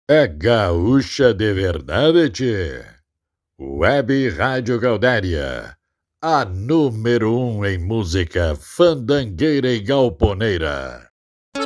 É gaúcha de verdade, tchê. Web Rádio Gaudéria, a número 1 em música fandangueira e galponeira.